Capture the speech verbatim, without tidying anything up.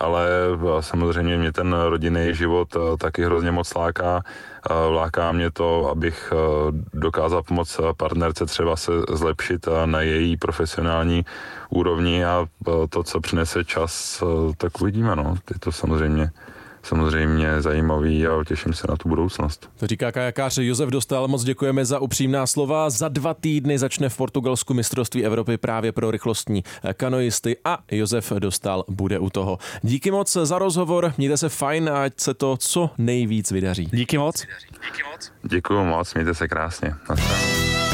ale samozřejmě mě ten rodinný život taky hrozně moc láká. Láká mě to, abych dokázal pomoct partnerce třeba se zlepšit na její profesionální úrovni a to, co přinese čas, tak uvidíme. No. Je to samozřejmě samozřejmě zajímavý a těším se na tu budoucnost. To říká kajakář Josef Dostál, moc děkujeme za upřímná slova. Za dva týdny začne v Portugalsku mistrovství Evropy právě pro rychlostní kanoisty a Josef Dostál bude u toho. Díky moc za rozhovor, mějte se fajn a ať se to co nejvíc vydaří. Díky moc. Děkuju moc, mějte se krásně. Naschledanou.